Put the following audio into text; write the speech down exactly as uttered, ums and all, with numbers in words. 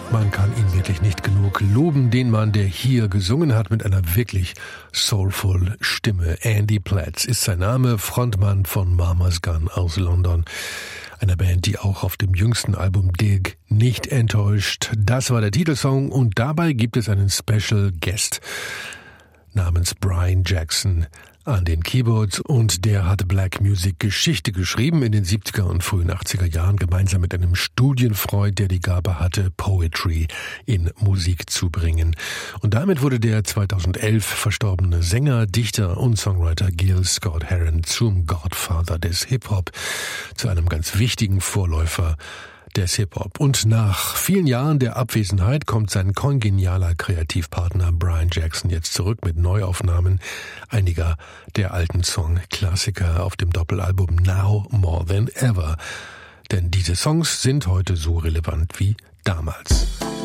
Man kann ihn wirklich nicht genug loben, den Mann, der hier gesungen hat mit einer wirklich soulful Stimme. Andy Platts ist sein Name, Frontmann von Mama's Gun aus London. Einer Band, die auch auf dem jüngsten Album Dig nicht enttäuscht. Das war der Titelsong und dabei gibt es einen Special Guest namens Brian Jackson an den Keyboards und der hat Black Music Geschichte geschrieben in den siebziger und frühen achtziger Jahren gemeinsam mit einem Studienfreund, der die Gabe hatte, Poetry in Musik zu bringen. Und damit wurde der zweitausendelf verstorbene Sänger, Dichter und Songwriter Gil Scott-Heron zum Godfather des Hip-Hop, zu einem ganz wichtigen Vorläufer des Hip-Hop. Und nach vielen Jahren der Abwesenheit kommt sein kongenialer Kreativpartner Brian Jackson jetzt zurück mit Neuaufnahmen einiger der alten Song-Klassiker auf dem Doppelalbum Now More Than Ever. Denn diese Songs sind heute so relevant wie damals.